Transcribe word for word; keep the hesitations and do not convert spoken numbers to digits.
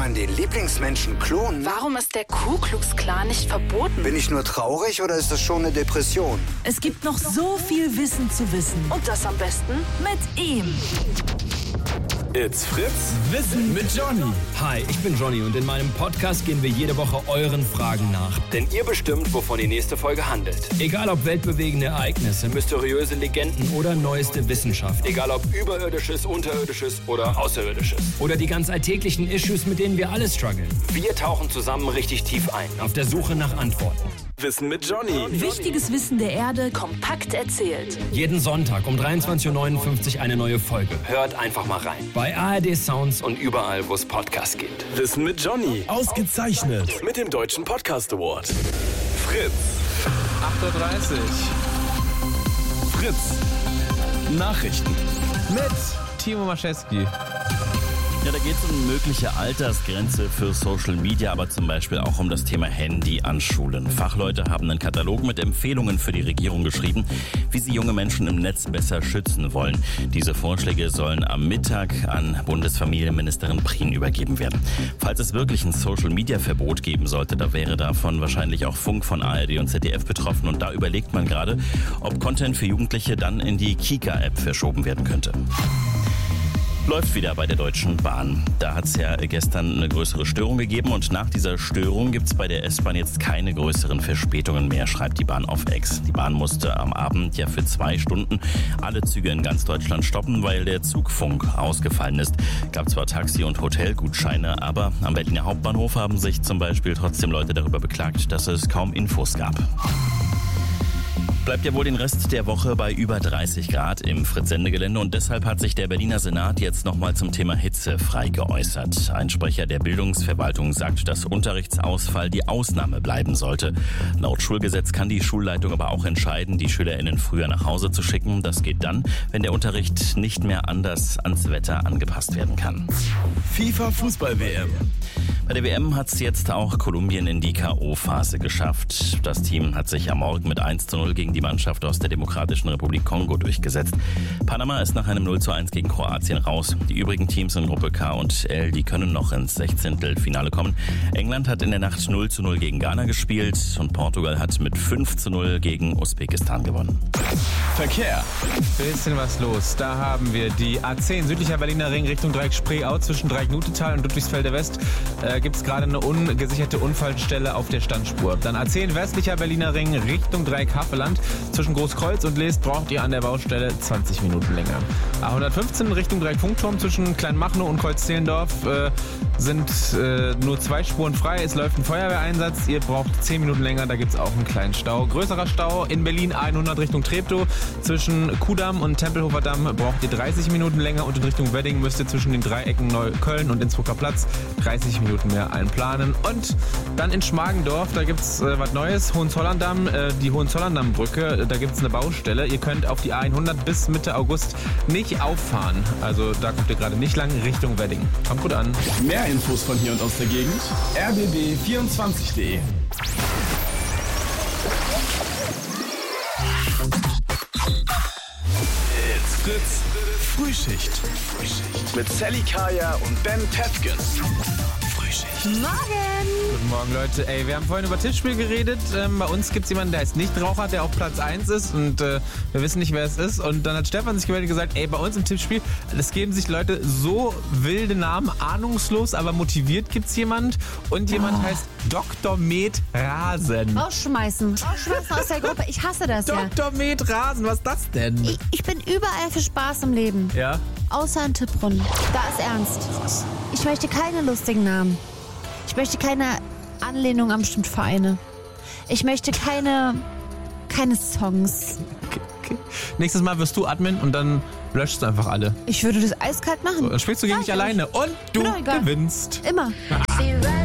man den Lieblingsmenschen klonen? Warum ist der Ku Klux Klan nicht verboten? Bin ich nur traurig oder ist das schon eine Depression? Es gibt noch so viel Wissen zu wissen. Und das am besten Mit ihm. It's Fritz Wissen mit Johnny. Hi, ich bin Johnny und in meinem Podcast gehen wir jede Woche euren Fragen nach. Denn ihr bestimmt, wovon die nächste Folge handelt. Egal ob weltbewegende Ereignisse, mysteriöse Legenden oder neueste Wissenschaft. Egal ob überirdisches, unterirdisches oder außerirdisches. Oder die ganz alltäglichen Issues, mit denen wir alle strugglen. Wir tauchen zusammen richtig tief ein. Auf der Suche nach Antworten. Wissen mit Johnny. Wichtiges Wissen der Erde kompakt erzählt. Jeden Sonntag um dreiundzwanzig Uhr neunundfünfzig eine neue Folge. Hört einfach mal rein. Bei A R D Sounds Und überall, wo es Podcasts gibt. Wissen mit Johnny. Ausgezeichnet. Mit dem Deutschen Podcast Award. Fritz. acht Uhr dreißig. Fritz. Nachrichten. Mit Timo Maschewski. Ja, da geht es um mögliche Altersgrenze für Social Media, aber zum Beispiel auch um das Thema Handy an Schulen. Fachleute haben einen Katalog mit Empfehlungen für die Regierung geschrieben, wie sie junge Menschen im Netz besser schützen wollen. Diese Vorschläge sollen am Mittag an Bundesfamilienministerin Prien übergeben werden. Falls es wirklich ein Social-Media-Verbot geben sollte, da wäre davon wahrscheinlich auch Funk von A R D und Z D F betroffen. Und da überlegt man gerade, ob Content für Jugendliche dann in die Kika-App verschoben werden könnte. Läuft wieder bei der Deutschen Bahn. Da hat es ja gestern eine größere Störung gegeben und nach dieser Störung gibt es bei der S-Bahn jetzt keine größeren Verspätungen mehr, schreibt die Bahn auf X. Die Bahn musste am Abend ja für zwei Stunden alle Züge in ganz Deutschland stoppen, weil der Zugfunk ausgefallen ist. Gab zwar Taxi- und Hotelgutscheine, aber am Berliner Hauptbahnhof haben sich zum Beispiel trotzdem Leute darüber beklagt, dass es kaum Infos gab. Bleibt ja wohl den Rest der Woche bei über dreißig Grad im Fritz-Sende-Gelände und deshalb hat sich der Berliner Senat jetzt nochmal zum Thema Hitze frei geäußert. Ein Sprecher der Bildungsverwaltung sagt, dass Unterrichtsausfall die Ausnahme bleiben sollte. Laut Schulgesetz kann die Schulleitung aber auch entscheiden, die SchülerInnen früher nach Hause zu schicken. Das geht dann, wenn der Unterricht nicht mehr anders ans Wetter angepasst werden kann. FIFA-Fußball-W M. Bei der W M hat es jetzt auch Kolumbien in die K O-Phase geschafft. Das Team hat sich am Morgen mit eins zu null gegen die Mannschaft aus der Demokratischen Republik Kongo durchgesetzt. Panama ist nach einem null zu eins gegen Kroatien raus. Die übrigen Teams in Gruppe K und L, die können noch ins Sechzehntelfinale kommen. England hat in der Nacht null zu null gegen Ghana gespielt und Portugal hat mit fünf zu null gegen Usbekistan gewonnen. Verkehr. Bisschen was los. Da haben wir die A zehn, südlicher Berliner Ring Richtung Dreieck Spreeau zwischen Dreieck-Nutetal und Ludwigsfelder West. Äh, gibt es gerade eine ungesicherte Unfallstelle auf der Standspur. Dann A zehn, westlicher Berliner Ring Richtung Dreieck Havelland. Zwischen Großkreuz und Leest braucht ihr an der Baustelle zwanzig Minuten länger. A hundertfünfzehn Richtung Dreieck Funkturm zwischen Kleinmachnow und Kreuz-Zehlendorf äh, sind äh, nur zwei Spuren frei. Es läuft ein Feuerwehreinsatz. Ihr braucht zehn Minuten länger. Da gibt es auch einen kleinen Stau. Größerer Stau in Berlin A hundert Richtung Treptow. Zwischen Kudamm und Tempelhofer Damm braucht ihr dreißig Minuten länger und in Richtung Wedding müsst ihr zwischen den Dreiecken Neukölln und Innsbrucker Platz dreißig Minuten mehr einplanen. Und dann in Schmargendorf, da gibt es äh, was Neues. Hohenzollern-Damm, äh, die Hohenzollern-Damm-Brücke, da gibt es eine Baustelle. Ihr könnt auf die A hundert bis Mitte August nicht auffahren. Also da kommt ihr gerade nicht lang Richtung Wedding. Kommt gut an. Mehr Infos von hier und aus der Gegend. r b b vierundzwanzig punkt d e. It's Fritz Frühschicht. Frühschicht. Mit Sally Kaya und Ben Tefken. Morgen! Guten Morgen, Leute. Ey, wir haben vorhin über Tippspiel geredet. Ähm, bei uns gibt es jemanden, der heißt Nichtraucher, der auf Platz eins ist und äh, wir wissen nicht, wer es ist. Und dann hat Stefan sich gemeldet und gesagt, ey, bei uns im Tippspiel, es geben sich Leute so wilde Namen, ahnungslos, aber motiviert gibt es jemand. Und jemand oh. heißt Doktor Med Rasen. Rausschmeißen. Rausschmeißen aus der Gruppe. Ich hasse das ja. Doktor Med Rasen, was ist das denn? Ich, ich bin überall für Spaß im Leben. Ja? Außer in Tipprun. Da ist Ernst. Krass. Ich möchte keine lustigen Namen. Ich möchte keine Anlehnung an bestimmte Vereine. Ich möchte keine, keine Songs. Okay, okay. Nächstes Mal wirst du Admin und dann löschst du einfach alle. Ich würde das eiskalt machen. So, dann spielst du gegen dich alleine und du gewinnst. Immer.